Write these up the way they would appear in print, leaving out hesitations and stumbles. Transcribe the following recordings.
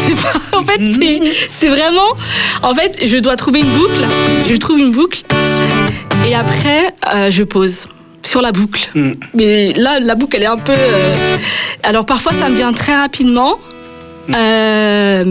sais pas. En fait, c'est vraiment... En fait, je dois trouver une boucle. Je trouve une boucle. Et après, je pose sur la boucle. Mais là, la boucle, elle est un peu... Alors, parfois, ça me vient très rapidement. Mais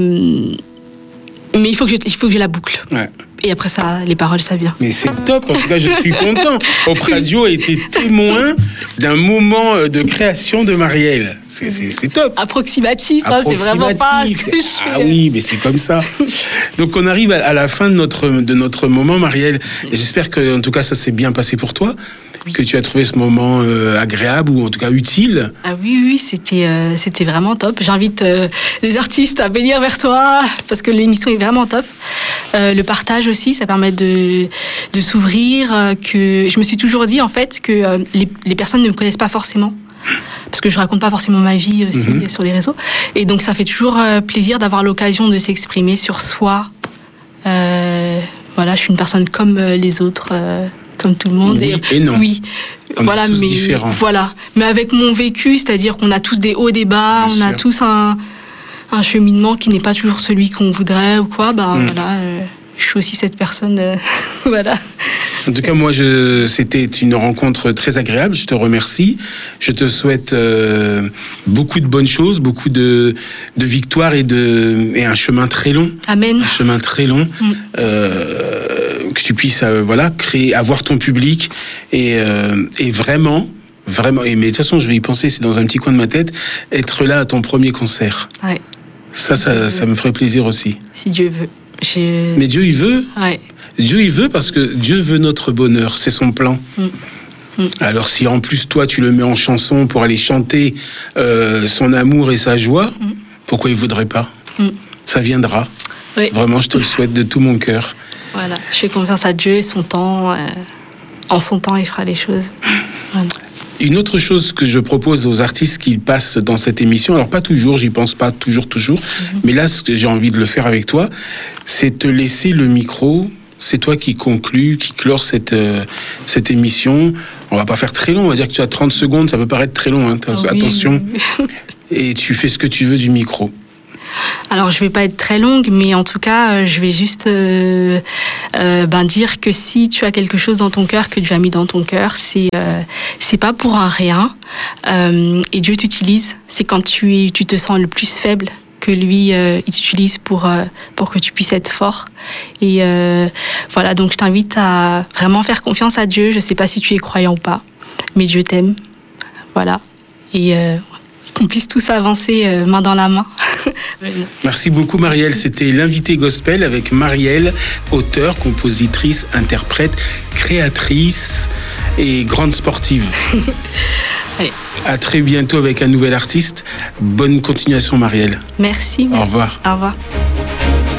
il faut que j'ai la boucle. Ouais. Et après ça, les paroles, ça vient. Mais c'est top, en tout cas, je suis content. Hop Radio a été témoin d'un moment de création de Marielle. C'est top. Approximatif, hein, c'est vraiment pas ce que je fais. Ah oui, mais c'est comme ça. Donc on arrive à la fin de notre moment, Marielle. Et j'espère que, en tout cas, ça s'est bien passé pour toi. Oui. Que tu as trouvé ce moment agréable ou en tout cas utile. Ah oui, c'était vraiment top. J'invite les artistes à venir vers toi parce que l'émission est vraiment top. Le partage aussi, ça permet de s'ouvrir. Que je me suis toujours dit en fait que les personnes ne me connaissent pas forcément. Parce que je raconte pas forcément ma vie aussi sur les réseaux. Et donc ça fait toujours plaisir d'avoir l'occasion de s'exprimer sur soi. Voilà, je suis une personne comme les autres. Comme tout le monde. Oui et non. Oui. On est tous différents. Voilà. Mais avec mon vécu, c'est-à-dire qu'on a tous des hauts, des bas, Bien sûr. A tous un cheminement qui n'est pas toujours celui qu'on voudrait ou quoi. Voilà, je suis aussi cette personne. Voilà. En tout cas, moi, c'était une rencontre très agréable. Je te remercie. Je te souhaite beaucoup de bonnes choses, beaucoup de victoires et un chemin très long. Amen. Un chemin très long. Que tu puisses créer, avoir ton public et vraiment, et mais de toute façon je vais y penser, c'est dans un petit coin de ma tête, être là à ton premier concert. Ouais. Ça me ferait plaisir aussi. Si Dieu veut. Mais Dieu il veut. Ouais. Dieu il veut parce que Dieu veut notre bonheur, c'est son plan. Alors si en plus toi tu le mets en chanson pour aller chanter son amour et sa joie, pourquoi il voudrait pas? Ça viendra. Oui. Vraiment, je te le souhaite de tout mon cœur. Voilà, je fais confiance à Dieu et son temps. En son temps, il fera les choses. Voilà. Une autre chose que je propose aux artistes qui passent dans cette émission, alors pas toujours, j'y pense pas toujours, mais là, ce que j'ai envie de le faire avec toi, c'est te laisser le micro. C'est toi qui conclus, qui clore cette émission. On va pas faire très long, on va dire que tu as 30 secondes, ça peut paraître très long, hein, attention. Et tu fais ce que tu veux du micro. Alors, je vais pas être très longue, mais en tout cas, je vais juste dire que si tu as quelque chose dans ton cœur, que Dieu a mis dans ton cœur, c'est pas pour un rien. Et Dieu t'utilise. C'est quand tu te sens le plus faible que lui, il t'utilise pour que tu puisses être fort. Et voilà, donc je t'invite à vraiment faire confiance à Dieu. Je sais pas si tu es croyant ou pas, mais Dieu t'aime. Voilà. Et qu'on puisse tous avancer main dans la main. Merci beaucoup Marielle, c'était l'invité gospel avec Marielle, auteure, compositrice, interprète, créatrice et grande sportive. Allez. À très bientôt avec un nouvel artiste. Bonne continuation Marielle. Merci. Au revoir. Au revoir.